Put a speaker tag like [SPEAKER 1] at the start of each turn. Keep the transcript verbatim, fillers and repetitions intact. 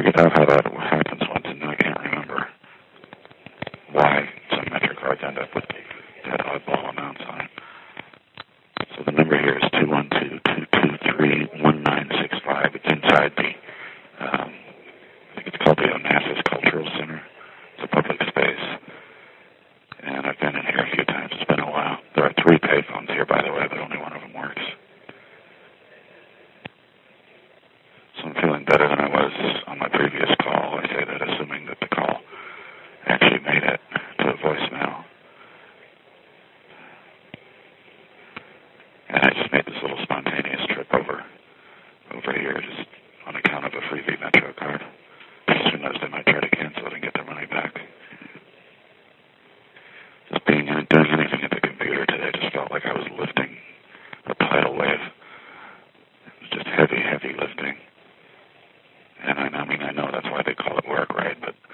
[SPEAKER 1] figured out how that happens once, and I can't remember why some Metro cards end up with that oddball amounts on it. So the number here is two one two, two two three, one nine six five. It's inside the, um, I think it's called the Onassis Cultural Center. It's a public space. And I've been in here a few times. It's been a while. There are three payphones here, by the way, but only one of them works. So I'm feeling better than I was on my previous call. I say that assuming that the call actually made it to a voicemail. And I just made this little spontaneous trip over over here just on account of a Freevee Metro card. Just who knows, they might try to cancel it and get their money back. Just being and doing anything at the computer today just felt like I was lifting a tidal wave. It was just heavy, heavy lifting. And I, I mean, I know that's why they call it work, right? But